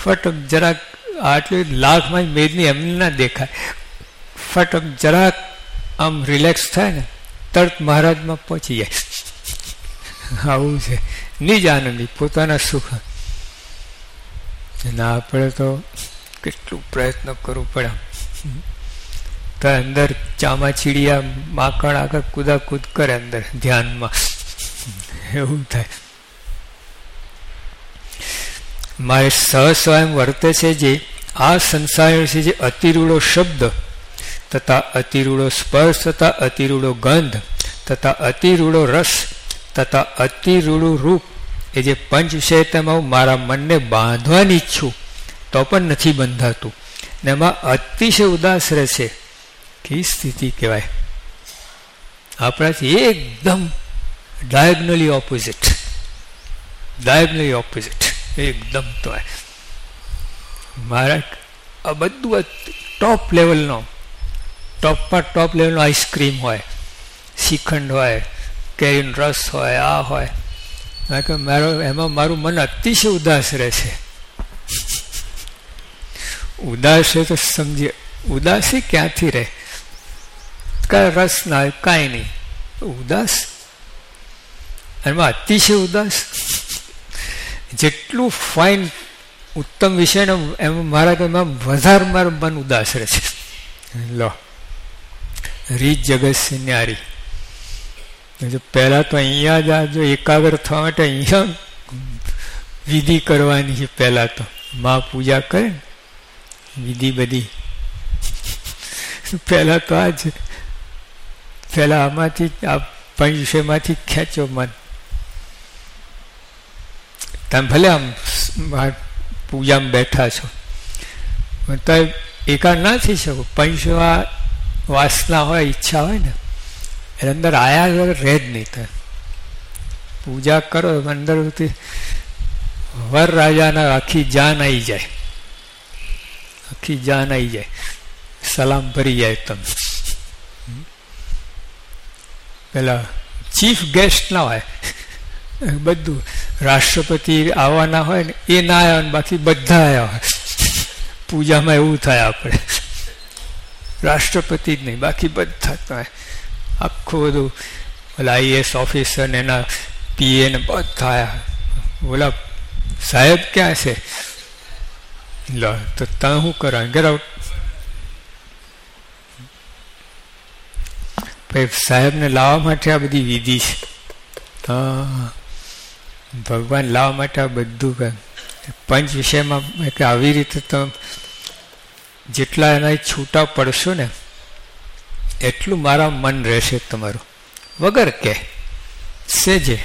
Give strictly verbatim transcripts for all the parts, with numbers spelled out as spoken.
ફટક જરાક આટલી લાખમાં મેદની એમને ના દેખાય, ફટક જરાક આમ રિલેક્સ થાય ને તરત મહારાજમાં પહોંચી જાય. આવું છે નિજ આનંદી, પોતાના સુખ. ના આપણે તો કેટલું પ્રયત્ન કરવું પડે. તો અંદર ચામાચીડિયા માકડ આગળ કુદાકૂદ કરે અંદર ધ્યાનમાં, એવું થાય. મારે સહસ્વયં વર્તે છે જે આ સંસાર છે, જે અતિરૂઢો શબ્દ તથા અતિરૂઢો સ્પર્શ તથા અતિરૂઢો ગંધ તથા અતિરૂઢો રસ તથા અતિરૂઢું રૂપ, એ જે પંચ છે તેમાં હું મારા મનને બાંધવાની ઈચ્છું તો પણ નથી બંધાતું ને એમાં અતિશય ઉદાસ રહે છે. કઈ સ્થિતિ કહેવાય! આપણાથી એકદમ ડાયગનલી ઓપોઝિટ, ડાયગનલી ઓપોઝિટ એકદમ. તો મારા આ બધું ટોપ લેવલનો, ટોપમાં ટોપ લેવલનો આઈસ્ક્રીમ હોય, શ્રીખંડ હોય, કેરીનો રસ હોય, આ હોય, કારણ કે મારો એમાં મારું મન અતિશય ઉદાસ રહે છે. ઉદાસ છે તો સમજીએ, ઉદાસી ક્યાંથી રહે? કાંઈ રસ ના હોય, કાંઈ નહીં, ઉદાસ. એમાં અતિશય ઉદાસ. જેટલું ફાઇન ઉત્તમ વિષયનો એમાં મારા એમાં વધારે મારું મન ઉદાસ રહે છે. લો રીત જગત છે ન્યારી. જો પહેલા તો અહીંયા જ આ જો એકાગ્ર થવા માટે અહીંયા વિધિ કરવાની છે. પહેલા તો મા પૂજા કરે ને વિધિ બધી, પહેલા તો આ જ પહેલા આમાંથી આ પંચ વિષયમાંથી ખેંચો મન. તમે ભલે આમ પૂજામાં બેઠા છો તો એકાદ ના થઈ શકો. પંચમાં વાસના હોય, ઈચ્છા હોય ને એટલે અંદર આયા વગર રહે જ નહીં. તમે પૂજા કરો અંદરથી વર રાજાના આખી જાન આવી જાય, આખી જાન આવી જાય, સલામ ભરી જાય. તમે પેલા ચીફ ગેસ્ટ ના હોય, બધું રાષ્ટ્રપતિ આવવાના હોય ને એ ના આવ્યા ને બાકી બધા આવ્યા હોય. પૂજામાં એવું થાય આપણે, રાષ્ટ્રપતિ જ નહીં બાકી બધા થાય. આખું બધું ઓલા આઈએસ ઓફિસર ને એના પીએ ને બધા આવ્યા. ઓલા સાહેબ ક્યાં છે? લો તો તમે શું કરો? Get out. સાહેબને લાવવા માટે આ બધી વિધિ છે. હા, ભગવાન લાવવા માટે આ બધું પંચ વિષયમાં કે આવી રીતે તમે જેટલા એના છૂટા પડશો ને એટલું મારા મન રહેશે તમારું, વગર કે સેજે.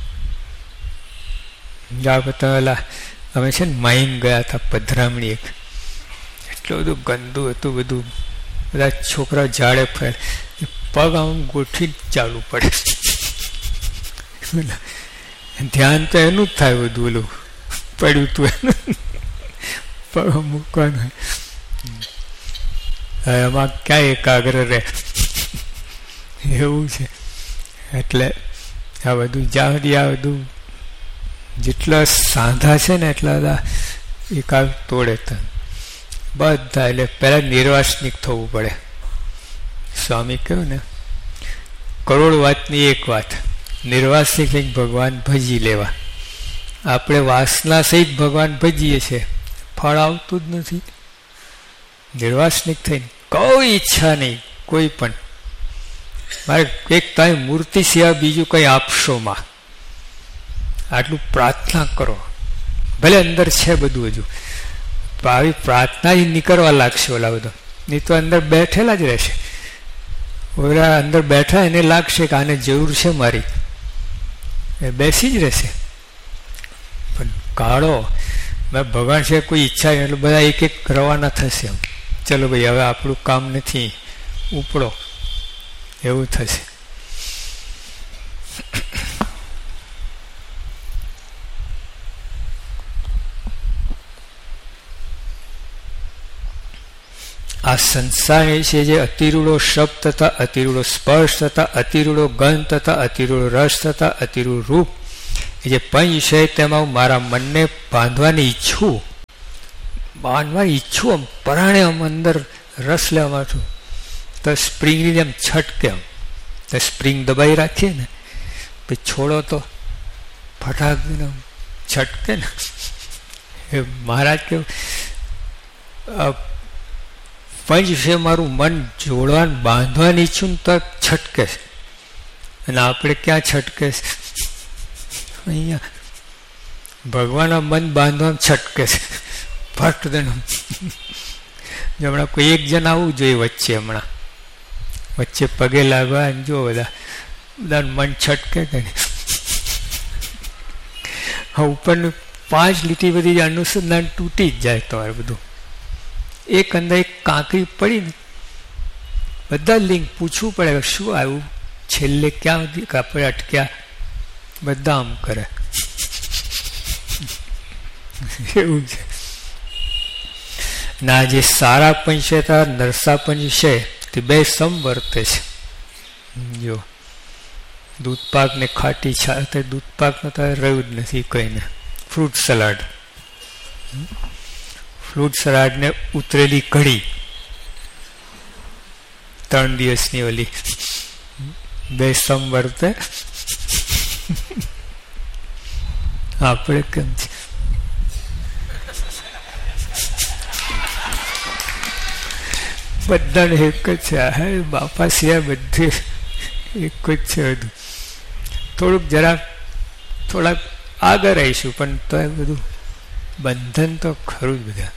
પેલા અમે છે ને માઈમ ગયા હતા પધરામણી, એક એટલું બધું ગંદુ હતું બધું, બધા છોકરા ઝાડે ફરે, પગ આમ ગોઠવી ચાલુ પડે. ધ્યાન તો એનું જ થાય બધું, ઓલું પડ્યું તું એનું પગ મૂકવાનું. એમાં ક્યાં એકાગ્ર રહે? એવું છે. એટલે આ બધું જ્યાં સુધી આ બધું જેટલા સાંધા છે ને એટલા બધા એકાગ્ર તોડે તમે બધા. એટલે પહેલાં નિર્વાસનિક થવું પડે. સ્વામી કહ્યું ને કરોડ વાતની એક વાત, નિર્વાસનિક થઈને ભગવાન ભજી લેવા. આપણે વાસના સહિત ભગવાન ભજીએ છીએ, ફળ આવતું જ નથી. નિર્વાસનિક થઈને કોઈ ઈચ્છા નહીં કોઈ પણ, મારે એક તમે મૂર્તિ સિવાય બીજું કંઈ આપશો માં, આટલું પ્રાર્થના કરો. ભલે અંદર છે બધું હજુ, આવી પ્રાર્થના જ નીકળવા લાગશે ઓલા બધો, નહીં તો અંદર બેઠેલા જ રહેશે. ઓલા અંદર બેઠા એને લાગશે કે આને જરૂર છે મારી, એ બેસી જ રહેશે. પણ કાઢો મેં ભગવાન છે કોઈ ઈચ્છા એટલે બધા એક એક રવાના થશે. એમ ચલો ભાઈ હવે આપણું કામ નથી, ઉપડો, એવું થશે. આ સંસાર એ છે જે અતિરૂઢો શબ્દ તથા અતિરૂઢો સ્પર્શ તથા અતિરૂઢો ગંધ તથા અતિરૂઢો રસ તથા અતિરૂઢ રૂપ, એ જે પંચ છે તેમાં હું મારા મનને બાંધવાની ઈચ્છું બાંધવા ઈચ્છું આમ પરાણે આમ અંદર રસ લેવા છું તો સ્પ્રિંગની જેમ છટકે આમ તો સ્પ્રિંગ દબાઈ રાખીએ ને પછી છોડો તો ફટાક દઈને છટકે ને. એ મહારાજ કેવું પંચ છે મારું મન જોડવાનું બાંધવાની ઈચ્છું ને તો છટકે છે અને આપણે ક્યાં છટકે છે અહીંયા ભગવાનના મન બાંધવાનું છટકે છે ફટ દઈને. હમણાં કોઈ એક જણ આવવું જોઈએ વચ્ચે, હમણાં વચ્ચે પગે લાગવા જો બધા બધા મન છટકે કે નહીં. હા ઉપરનું પાંચ લીટી બધી અનુસંધાન તૂટી જ જાય તમારે બધું. એક અંદર એક કાંકરી પડી ને બધા લિંક પૂછવું પડે શું આવ્યું છેલ્લે ક્યાં આપણે અટક્યા બધા આમ કરે એવું છે. ના જે સારા પંચ છે નરસા પંચ છે તે બે સમવર્તે છે. જો દૂધપાક ને ખાટી છાશ દૂધપાક નો તો રહ્યું જ નથી કહીને. ફ્રૂટ સલાડ ફ્રૂટ સલાડ ને ઉતરેલી કઢી ત્રણ દિવસની ઓલી બે સમવર્તે. આપણે કેમ છે બધાને એક જ છે. હા બાપા સિવાય બધે એક જ છે બધું. થોડુંક જરા થોડાક આગળ આવીશું પણ તો એ બધું બંધન તો ખરું જ બધા.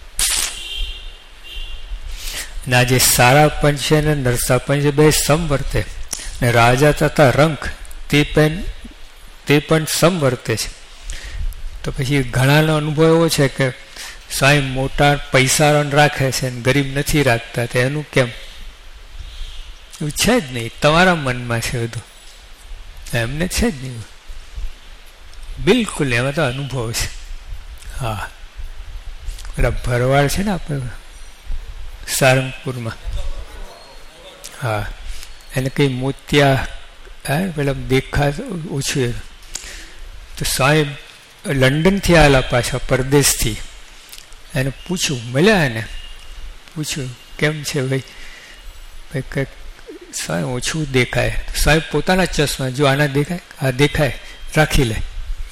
ના જે સારા પંચ છે ને નરસા પંચ બે સમવર્તે ને રાજા તથા રંક તે પણ તે પણ સમવર્તે છે. તો પછી ઘણાનો અનુભવ એવો છે કે સ્વયં મોટા પૈસા રાખે છે ને ગરીબ નથી રાખતા, તો એનું કેમ? એવું છે જ નહીં, તમારા મનમાં છે બધું, એમને છે જ નહીં બિલકુલ. એમાં તો અનુભવ છે. હા પેલા ભરવાડ છે ને આપણે સારંગપુરમાં, હા એને કંઈ મોતિયા હા પેલા દેખા ઓછું તો સાહેબ લંડનથી આવેલા પાછા પરદેશથી એને પૂછ્યું, મળ્યા એને પૂછ્યું કેમ છે ભાઈ ભાઈ કંઈક સાહેબ ઓછું દેખાય. સાહેબ પોતાના ચશ્મા જો આના દેખાય આ દેખાય રાખી લે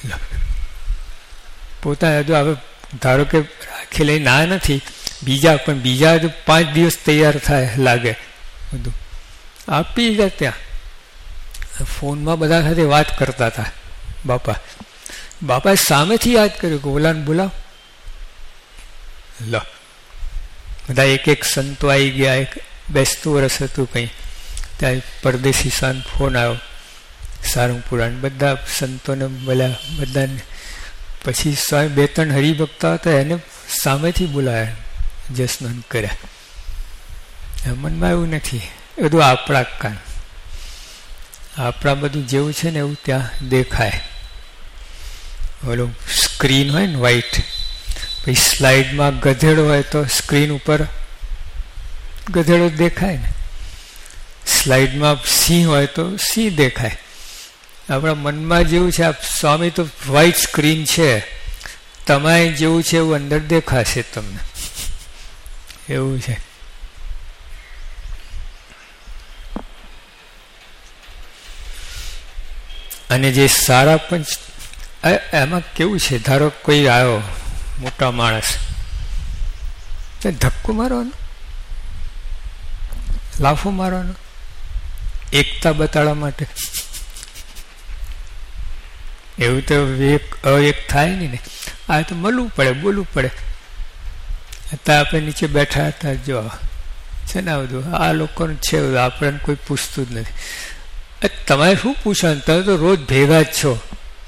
પોતાના જો હવે ધારો કે રાખી લઈ ના નથી બીજા પણ બીજા જો પાંચ દિવસ તૈયાર થાય લાગે બધું આપી જાય. ત્યાં ફોનમાં બધા સાથે વાત કરતા હતા બાપા. બાપાએ સામેથી યાદ કર્યું કે ઓલાને બોલાવ લો. બધા એક એક સંતો આવી ગયા. એક બેસતું વર્ષ હતું કંઈ ત્યાં પરદેશી સંત ફોન આવ્યો સારંગપુર બધા સંતોને બોલ્યા બધાને. પછી સ્વામી બે ત્રણ હરિભક્તા હતા એને સામેથી બોલાયા જસનંદ કર્યા. મનમાં એવું નથી, એ બધું આપણા કાન આપણા બધું જેવું છે ને એવું ત્યાં દેખાય. ઓલું સ્ક્રીન હોય ને વ્હાઈટ, પછી સ્લાઇડમાં ગધેડો હોય તો સ્ક્રીન ઉપર ગધેડો દેખાય ને, સ્લાઇડમાં સિંહ હોય તો સિંહ દેખાય. આપણા મનમાં જેવું છે આ સ્વામી તો વ્હાઈટ સ્ક્રીન છે, તમારે જેવું છે એવું અંદર દેખાશે તમને, એવું છે. અને જે સારા પંચ એમાં કેવું છે, ધારો કોઈ આવ્યો મોટા માણસ ધક્કો મારવાનો લાફો મારવાનો એકતા બતાડવા માટે, એવું તો એક એક થાય નહીં ને. આ તો મળવું પડે બોલવું પડે. અત્યારે આપણે નીચે બેઠા હતા જો છે ને આ બધું આ લોકોને છે આપણને કોઈ પૂછતું જ નથી. તમારે શું પૂછવાનું, તમે તો રોજ ભેગા જ છો.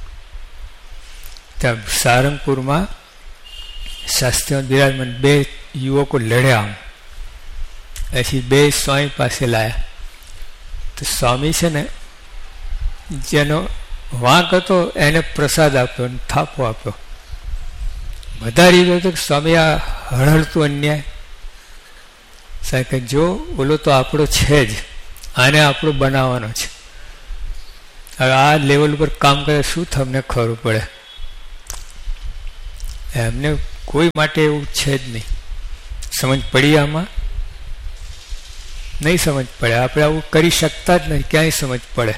ત્યાં સારંગપુરમાં શાસ્ત્રીમાં બિરાજમાન બે યુવકો લડ્યા આમ, પછી બે સ્વામી પાસે લાયા. તો સ્વામી છે ને જેનો વાંક હતો એને પ્રસાદ આપ્યો અને થાપો આપ્યો. વધારી ગયો તો સ્વામી આ હળહળતું અન્યાય સાહેબ કે જો બોલો તો આપણો છે જ, આને આપણો બનાવવાનો છે. હવે આ લેવલ ઉપર કામ કરે શું તમને ખબર પડે. એમને કોઈ માટે એવું છે જ નહીં. સમજ પડી આમાં? નહીં સમજ પડે. આપણે આવું કરી શકતા જ નહીં. ક્યાંય સમજ પડે?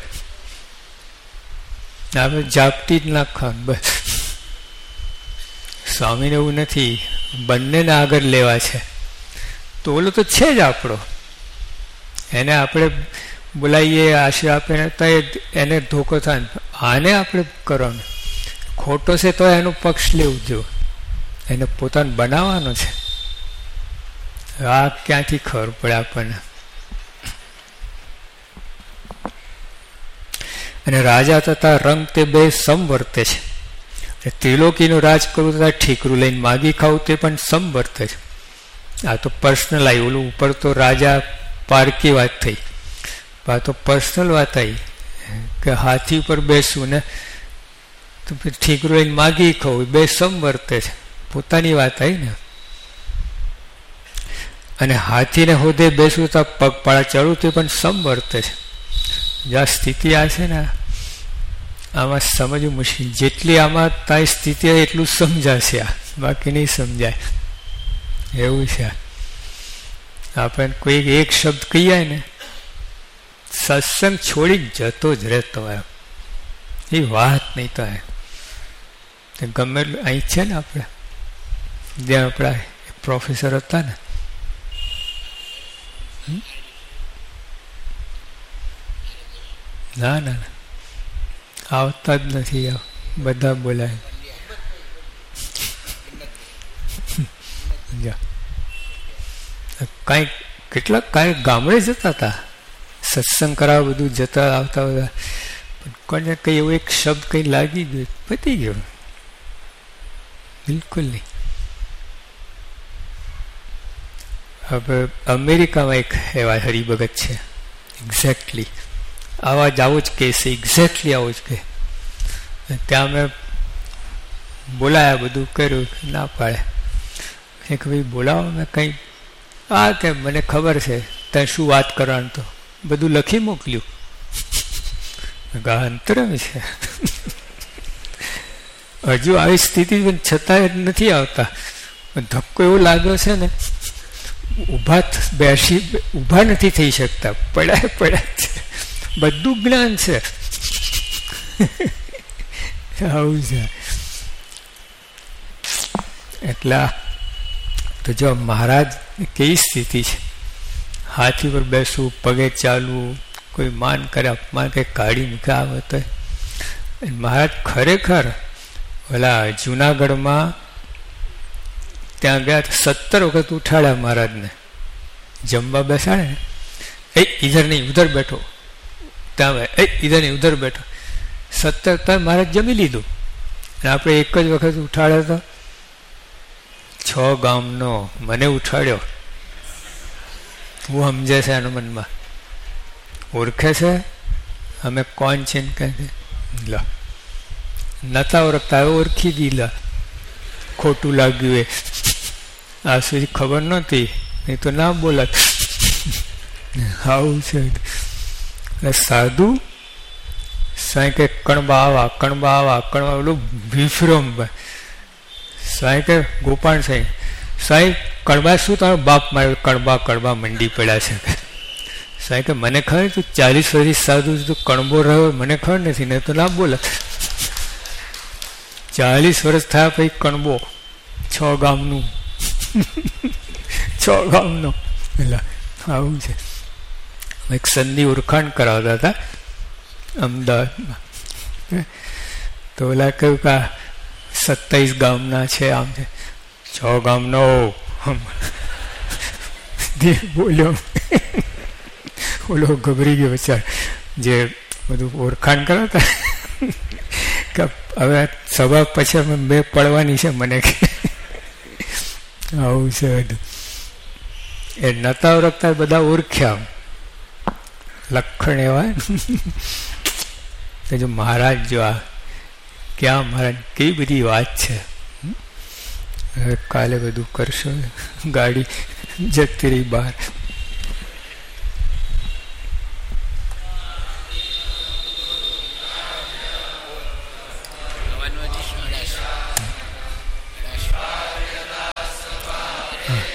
આપણે જાપતી જ નાખવાનું બસ. સ્વામીને એવું નથી, બંનેને આગળ લેવા છે. તો ઓલો તો છે જ આપણો, એને આપણે બોલાવીએ, આશીર્વાદ આપીને તો એને ધોકો થાય. આને આપણે કરવાનું ખોટો છે તો એનો પક્ષ લેવું જો, એને પોતાને બનાવવાનો છે. આ ક્યાંથી ખબર પડે આપણને? અને રાજા તથા રંગ તે બે સમવર્તે છે. ત્રિલોકીનું રાજ કરવું તથા ઠીકરું લઈને માગી ખાવું તે પણ સમવર્તે છે. આ તો પર્સનલ આવી. ઓલું ઉપર તો રાજા પારકી વાત થઈ, આ તો પર્સનલ વાત આવી કે હાથી ઉપર બેસવું ને તો ઠીકરું લઈને માગી ખાવું, બે સમવર્તે છે. પોતાની વાત આવી ને. અને હાથીને હોદે બેસવું તો પગપાળા ચડવું તે પણ સમવર્તે છે. જ્યાં સ્થિતિ આ છે ને, આમાં સમજવું મુશ્કેલ. જેટલી આમાં તારી સ્થિતિ હોય એટલું સમજાશે, આ બાકી નહીં સમજાય. એવું છે. આપણે કોઈ એક શબ્દ કહીએ ને, સત્સંગ છોડીને જતો જ રહેતો એમ, એ વાત નહીં તો એમ ગમે એટલું. અહીં છે ને આપણે જ્યાં આપણા પ્રોફેસર હતા ને, ના ના ના આવતા જ નથી. બધા બોલાય કાંઈક કેટલાક કાંઈક ગામડે જતા હતા સત્સંગ કરાવવા, બધું જતા આવતા બધા. કોઈને કંઈ એવું એક શબ્દ કંઈ લાગી ગયું, પતી ગયો. બિલકુલ નહીં. હવે અમેરિકામાં એક એવા હરિભગત છે, એક્ઝેક્ટલી આવા જ આવો જ કેસ છે, એક્ઝેક્ટલી આવો જ કે. ત્યાં મેં બોલાયા, બધું કર્યું, ના પાડે. કે ભાઈ બોલાવો, મેં કંઈ આ કે મને ખબર છે ત્યાં શું વાત કરવાનું, તો બધું લખી મોકલ્યું. અંતરમ છે હજુ આવી સ્થિતિ છતાંય નથી આવતા. ધક્કો એવો લાગ્યો છે ને, ઊભા બેસી ઊભા નથી થઈ શકતા, પડ્યા પડ્યા છે. બધું જ્ઞાન છે. આવું છે. એટલા તો જો મહારાજ કેવી સ્થિતિ છે, હાથી પર બેસવું, પગે ચાલવું, કોઈ માન કરે, અપમાન કરે, કાઢી મૂકે આવે તો. મહારાજ ખરેખર ઓલા જુનાગઢમાં ત્યાં ગયા, સત્તર વખત ઉઠાડ્યા મહારાજને. જમવા બેસાડે ને, એ ઇધર નહીં ઉધર બેઠો, ત્યાં એ ઇધર નહીં ઉધર બેઠો. સત્તર ત્યાં મહારાજ જમી લીધું. અને આપણે એક જ વખત ઉઠાડ્યો તો છ ગામનો મને ઉઠાડ્યો. હું સમજે છે એનું મનમાં, ઓળખે છે અમે કોણ છે ને કહે છે. લ નતા ઓળખતા, હવે ઓળખી દીધા. ખોટું લાગ્યું એ આ સુધી ખબર નહોતી, નહીં તો ના બોલત. આવું છે. સાધુ સાંઈ કે કણબા આવા, કણબા આવા, કણબા ઓલું વિફરમ. સાંઈ કે ગોપાલ સાંઈ, સાંઈ કણબા શું તારો બાપ માર્યો? કણબા કણબા મંડી પડ્યા છે. સાંઈ કે મને ખબર, તું ચાલીસ વર્ષથી સાધુ તું કણબો રહ્યો, મને ખબર નથી, ને તો ના બોલે. ચાલીસ વર્ષ થયા પછી કણબો, છ ગામનું છ ગામનો. એટલે આવું છે. એક સંધિ ઓળખાણ કરાવતા હતા અમદાવાદમાં. તો ઓલા કહ્યું કે સત્તાવીસ ગામના છે, આમ છે. છ ગામનો બોલ્યો. ઓલો ગભરી ગયો બચાર, જે બધું ઓળખાણ કરાવતા કે હવે સભા પછી અમે બે પડવાની છે મને કે. આવું છે બધું. એ નતા ઓળખતા બધા ઓળખ્યા, લખણ એવા. જો મહારાજ જો આ ક્યાં મહારાજ કેવી બધી વાત છે. હવે કાલે બધું કરશો, ગાડી જતી રહી બહાર. હા